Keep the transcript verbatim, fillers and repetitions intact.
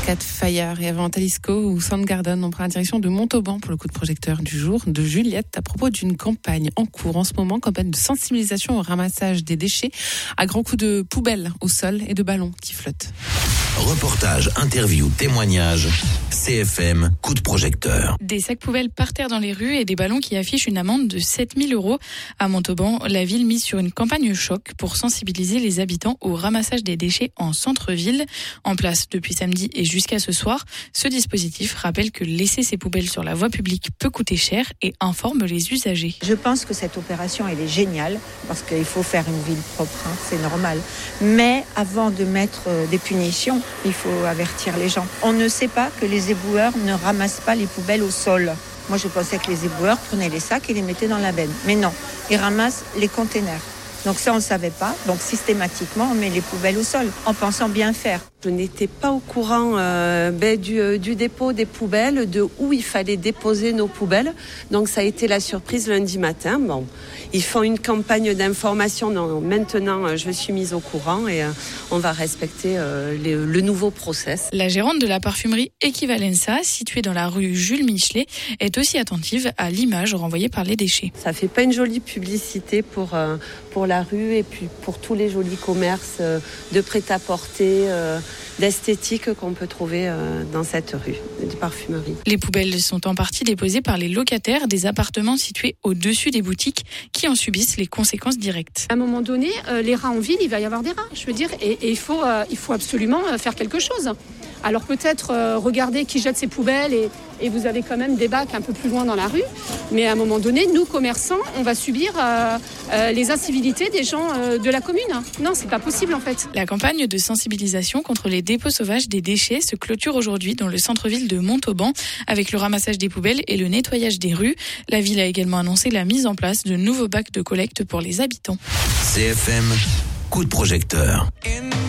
Arcade Fire et avant Talisco ou Soundgarden, on prend la direction de Montauban pour le coup de projecteur du jour de Juliette à propos d'une campagne en cours en ce moment, campagne de sensibilisation au ramassage des déchets à grands coups de poubelles au sol et de ballons qui flottent. Reportage, interview, témoignage, C F M, coup de projecteur. Des sacs poubelles par terre dans les rues et des ballons qui affichent une amende de sept mille euros. À Montauban, la ville mise sur une campagne choc pour sensibiliser les habitants au ramassage des déchets en centre-ville. En place depuis samedi et jusqu'à ce soir, ce dispositif rappelle que laisser ses poubelles sur la voie publique peut coûter cher et informe les usagers. Je pense que cette opération, elle est géniale parce qu'il faut faire une ville propre, hein, c'est normal. Mais avant de mettre des punitions, il faut avertir les gens. On ne sait pas que les éboueurs ne ramassent pas les poubelles au sol. Moi, je pensais que les éboueurs prenaient les sacs et les mettaient dans la benne. Mais non, ils ramassent les containers. Donc ça, on ne savait pas. Donc systématiquement, on met les poubelles au sol en pensant bien faire. Je n'étais pas au courant euh, ben, du, euh, du dépôt des poubelles, de où il fallait déposer nos poubelles. Donc ça a été la surprise lundi matin. Bon, ils font une campagne d'information. Non, maintenant, euh, je suis mise au courant et euh, on va respecter euh, les, le nouveau process. La gérante de la parfumerie Equivalenza, située dans la rue Jules Michelet, est aussi attentive à l'image renvoyée par les déchets. Ça fait pas une jolie publicité pour, euh, pour la rue et puis pour tous les jolis commerces euh, de prêt-à-porter, euh, d'esthétique qu'on peut trouver euh, dans cette rue de parfumerie. Les poubelles sont en partie déposées par les locataires des appartements situés au-dessus des boutiques qui en subissent les conséquences directes. À un moment donné, euh, les rats en ville, il va y avoir des rats, je veux dire, et, et il faut, euh, il faut absolument faire quelque chose. Alors peut-être euh, regarder qui jette ses poubelles et, et vous avez quand même des bacs un peu plus loin dans la rue. Mais à un moment donné, nous, commerçants, on va subir euh, euh, les incivilités des gens euh, de la commune. Non, c'est pas possible en fait. La campagne de sensibilisation contre les dépôts sauvages des déchets se clôture aujourd'hui dans le centre-ville de Montauban avec le ramassage des poubelles et le nettoyage des rues. La ville a également annoncé la mise en place de nouveaux bacs de collecte pour les habitants. C F M, coup de projecteur.